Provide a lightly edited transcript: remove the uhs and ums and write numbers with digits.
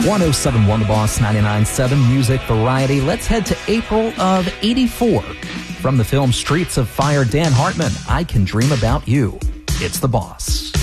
1071 The Boss, 99.7 Music Variety. Let's head to April of 84. From the film Streets of Fire, Dan Hartman, I Can Dream About You. It's The Boss.